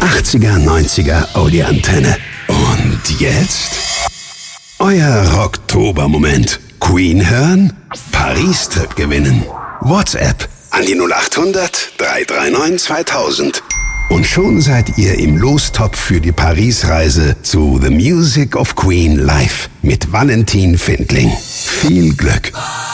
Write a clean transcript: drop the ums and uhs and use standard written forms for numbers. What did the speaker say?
80er, 90er Audi-Antenne. Und jetzt? Euer Rocktober-Moment. Queen hören? Paris-Trip gewinnen. WhatsApp an die 0800 339 2000. Und schon seid ihr im Lostopf für die Paris-Reise zu The Music of Queen live mit Valentin Findling. Viel Glück!